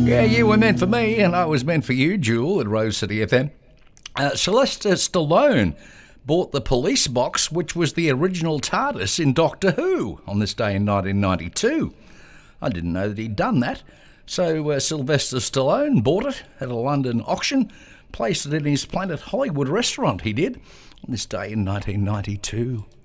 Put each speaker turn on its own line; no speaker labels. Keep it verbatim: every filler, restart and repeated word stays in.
Yeah, you were meant for me, and I was meant for you, Jewel, at Rose City F M. Uh, Sylvester Stallone bought the police box, which was the original TARDIS in Doctor Who, on this day in nineteen ninety-two. I didn't know that he'd done that. So uh, Sylvester Stallone bought it at a London auction, placed it in his Planet Hollywood restaurant, he did, on this day in nineteen ninety-two.